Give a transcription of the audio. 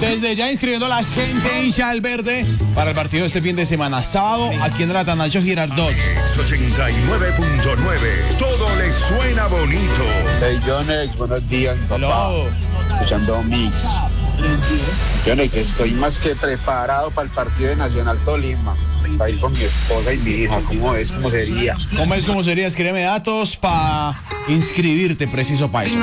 Desde ya inscribiendo a la gente hincha del verde para el partido de este fin de semana. Sábado, aquí en el Atanasio Girardot. 89.9. Todo le suena bonito. Hey, Jonex, buenos días, mi papá. Hello. Escuchando Mix. Jonex, estoy más que preparado para el partido de Nacional Tolima. Para ir con mi esposa y mi hija. ¿Cómo es? ¿Cómo sería? ¿Cómo es? ¿Cómo sería? Escríbeme datos para inscribirte preciso para eso.